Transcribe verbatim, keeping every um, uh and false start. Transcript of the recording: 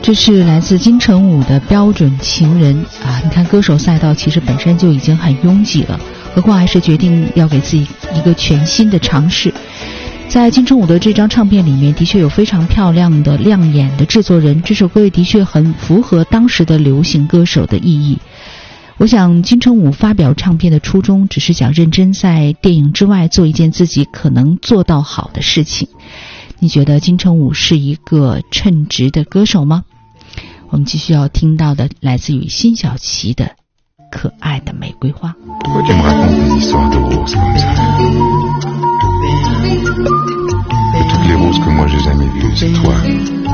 这是来自金城武的标准情人啊！你看歌手赛道其实本身就已经很拥挤了，何况还是决定要给自己一个全新的尝试。在金城武的这张唱片里面的确有非常漂亮的亮眼的制作人，这首歌也的确很符合当时的流行歌手的意义。我想金城武发表唱片的初衷只是想认真在电影之外做一件自己可能做到好的事情。你觉得金城武是一个称职的歌手吗？我们继续要听到的来自于辛晓琪的《可爱的玫瑰花》。 Pourquoi tu me racontes des histoires de roses comme ça? Toutes les roses que moi j'ai jamais vues, c'est toi.